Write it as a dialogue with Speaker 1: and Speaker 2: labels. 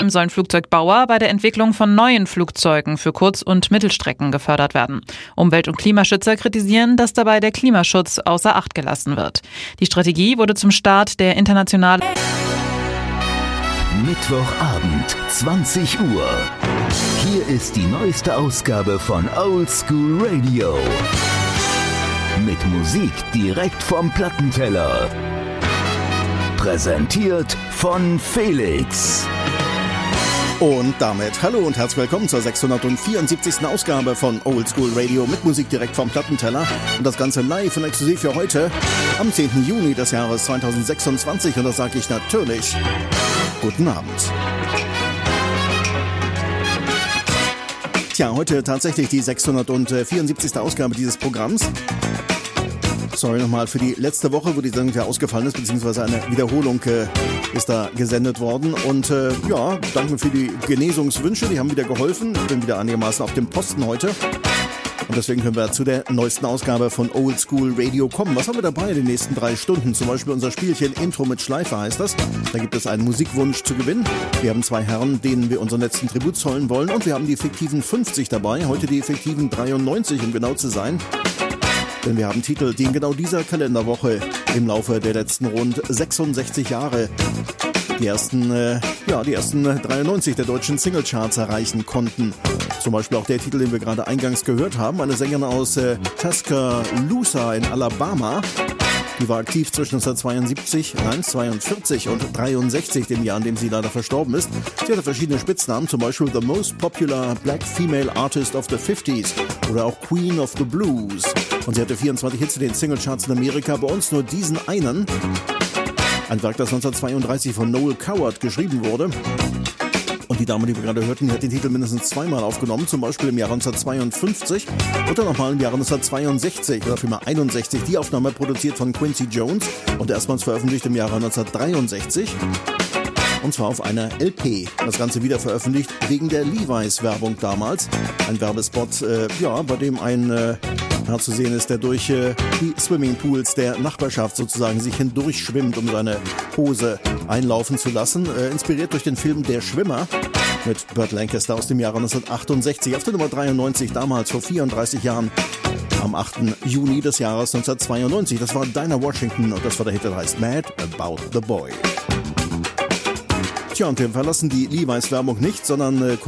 Speaker 1: sollen Flugzeugbauer bei der Entwicklung von neuen Flugzeugen für Kurz- und Mittelstrecken gefördert werden. Umwelt- und Klimaschützer kritisieren, dass dabei der Klimaschutz außer Acht gelassen wird. Die Strategie wurde zum Start der internationalen
Speaker 2: Mittwochabend, 20 Uhr. Hier ist die neueste Ausgabe von Old School Radio. Mit Musik direkt vom Plattenteller. Präsentiert von Felix.
Speaker 3: Und damit hallo und herzlich willkommen zur 674. Ausgabe von Old School Radio mit Musik direkt vom Plattenteller. Und das Ganze live und exklusiv für heute am 10. Juni des Jahres 2026. Und das sage ich natürlich guten Abend. Tja, heute tatsächlich die 674. Ausgabe dieses Programms. Sorry nochmal für die letzte Woche, wo die Sendung ja ausgefallen ist, beziehungsweise eine Wiederholung ist da gesendet worden. Und ja, danke für die Genesungswünsche, die haben wieder geholfen. Ich bin wieder einigermaßen auf dem Posten heute. Und deswegen können wir zu der neuesten Ausgabe von Old School Radio kommen. Was haben wir dabei in den nächsten 3 Stunden? Zum Beispiel unser Spielchen Intro mit Schleife heißt das. Da gibt es einen Musikwunsch zu gewinnen. Wir haben 2 Herren, denen wir unseren letzten Tribut zollen wollen. Und wir haben die fiktiven 50 dabei. Heute die fiktiven 93, um genau zu sein. Denn wir haben Titel, die in genau dieser Kalenderwoche im Laufe der letzten rund 66 Jahre die ersten 93 der deutschen Singlecharts erreichen konnten. Zum Beispiel auch der Titel, den wir gerade eingangs gehört haben. Eine Sängerin aus Tuscaloosa in Alabama. Die war aktiv zwischen 1942 und 63, dem Jahr, in dem sie leider verstorben ist. Sie hatte verschiedene Spitznamen, zum Beispiel The Most Popular Black Female Artist of the 50s oder auch Queen of the Blues. Und sie hatte 24 Hits in den Singlecharts in Amerika, bei uns nur diesen einen. Ein Werk, das 1932 von Noel Coward geschrieben wurde. Und die Dame, die wir gerade hörten, die hat den Titel mindestens 2-mal aufgenommen, zum Beispiel im Jahre 1952 und dann nochmal im Jahre 1962 oder vielmehr 61. Die Aufnahme produziert von Quincy Jones und erstmals veröffentlicht im Jahre 1963. Und zwar auf einer LP. Das Ganze wieder veröffentlicht wegen der Levi's-Werbung damals. Ein Werbespot, bei dem ein Herr zu sehen ist, der durch die Swimmingpools der Nachbarschaft sozusagen sich hindurch schwimmt, um seine Hose einlaufen zu lassen. Inspiriert durch den Film Der Schwimmer mit Burt Lancaster aus dem Jahre 1968. Auf der Nummer 93 damals vor 34 Jahren. Am 8. Juni des Jahres 1992. Das war Dinah Washington und das war der Hit, der heißt Mad About the Boy. Tja, und wir verlassen die Levi's-Werbung nicht, sondern